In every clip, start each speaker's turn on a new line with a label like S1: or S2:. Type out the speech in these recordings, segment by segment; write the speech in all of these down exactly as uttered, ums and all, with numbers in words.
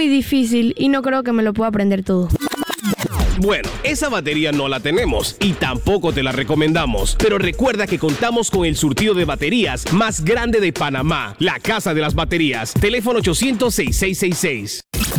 S1: muy difícil y no creo que me lo pueda aprender todo.
S2: Bueno, esa batería no la tenemos y tampoco te la recomendamos. Pero recuerda que contamos con el surtido de baterías más grande de Panamá. La Casa de las Baterías. Teléfono ochocientos, sesenta y seis sesenta y seis.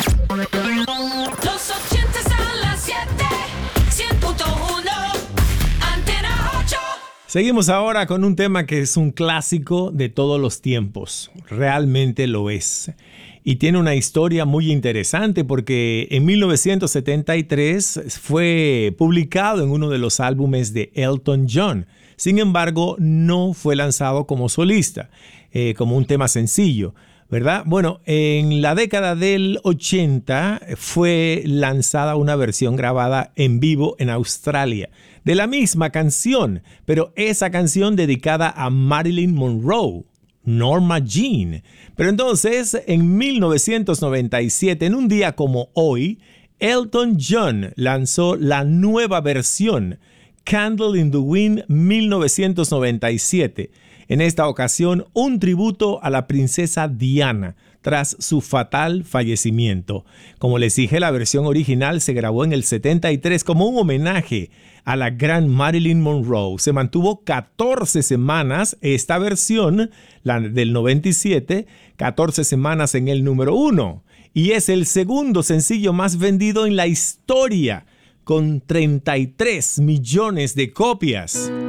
S3: Los ochentas a las siete, cien punto uno, Antena ocho.
S4: Seguimos ahora con un tema que es un clásico de todos los tiempos. Realmente lo es. Y tiene una historia muy interesante porque en mil novecientos setenta y tres fue publicado en uno de los álbumes de Elton John. Sin embargo, no fue lanzado como solista, eh, como un tema sencillo, ¿verdad? Bueno, en la década del ochenta fue lanzada una versión grabada en vivo en Australia de la misma canción, pero esa canción dedicada a Marilyn Monroe. Norma Jean. Pero entonces, en mil novecientos noventa y siete, en un día como hoy, Elton John lanzó la nueva versión, Candle in the Wind mil novecientos noventa y siete. En esta ocasión, un tributo a la princesa Diana tras su fatal fallecimiento. Como les dije, la versión original se grabó en el setenta y tres como un homenaje a la gran Marilyn Monroe. Se mantuvo catorce semanas esta versión, la del noventa y siete, catorce semanas en el número uno. Y es el segundo sencillo más vendido en la historia, con treinta y tres millones de copias.